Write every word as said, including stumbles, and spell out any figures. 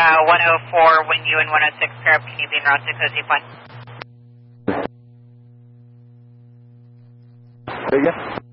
uh, one oh four, when you and one oh six pair up, can you be en route to Cozy Point? Say again?